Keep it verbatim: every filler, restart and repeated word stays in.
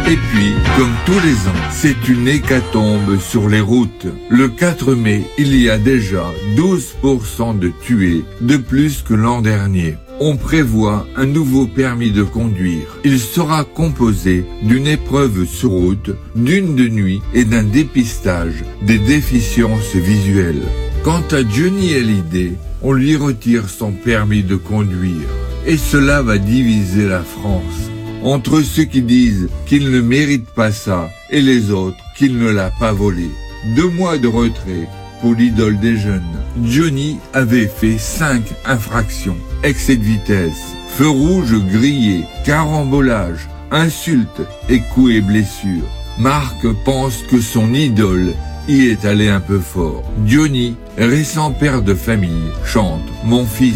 Et puis, comme tous les ans, c'est une hécatombe sur les routes. Le quatre mai, il y a déjà douze pour cent de tués, de plus que l'an dernier. On prévoit un nouveau permis de conduire. Il sera composé d'une épreuve sur route, d'une de nuit et d'un dépistage des déficiences visuelles. Quant à Johnny Hallyday, on lui retire son permis de conduire. Et cela va diviser la France. Entre ceux qui disent qu'il ne mérite pas ça et les autres qu'il ne l'a pas volé. Deux mois de retrait pour l'idole des jeunes. Johnny avait fait cinq infractions. Excès de vitesse, feu rouge grillé, carambolage, insultes et coups et blessures. Marc pense que son idole y est allé un peu fort. Johnny, récent père de famille, chante « Mon fils,